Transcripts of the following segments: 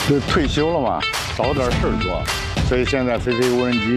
就退休了嘛，找点事儿做，所以现在飞无人机。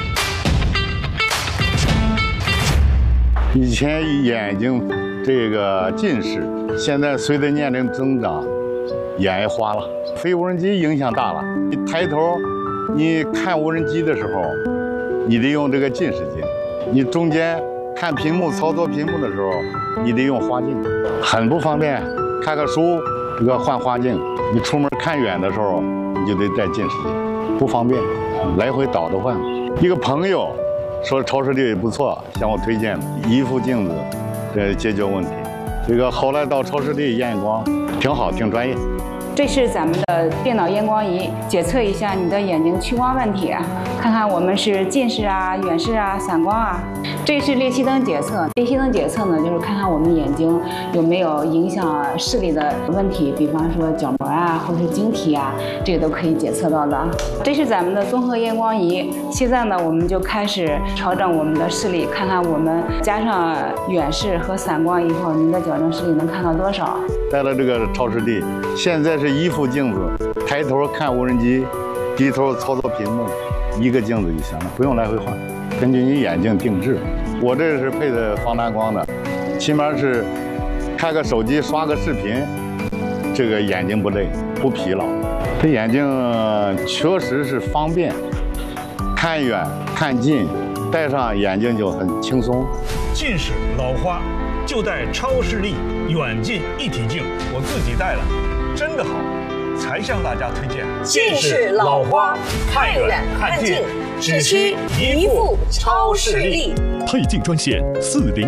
以前眼睛这个近视，现在随着年龄增长，眼也花了。飞无人机影响大了，你抬头，你看无人机的时候，你得用这个近视镜；你中间看屏幕、操作屏幕的时候，你得用花镜，很不方便。看个书，这个换花镜；你出门看远的时候，你就得戴近视镜，不方便，来回倒着换。一个朋友说超视力不错，向我推荐一副镜子，解决问题。这个后来到超视力验光，挺好，挺专业。 这是咱们的电脑验光仪，检测一下你的眼睛屈光问题，看看我们是近视啊、远视啊、散光啊。这是裂隙灯检测，裂隙灯检测呢，就是看看我们眼睛有没有影响视力的问题，比方说角膜啊，或者是晶体啊，这个都可以检测到的。这是咱们的综合验光仪，现在呢，我们就开始调整我们的视力，看看我们加上远视和散光以后，您的矫正视力能看到多少。 带了这个超视力，现在是一副镜子，抬头看无人机，低头操作屏幕，一个镜子就行了，不用来回换，根据你眼睛定制。我这是配的防蓝光的，起码是开个手机刷个视频，这个眼睛不累不疲劳。这眼睛确实是方便，看远看近，戴上眼睛就很轻松。 近视老花就戴超视力远近一体镜，我自己戴了，真的好，才向大家推荐。 近视老花看远看近，只需一副超视力。 配镜专线40。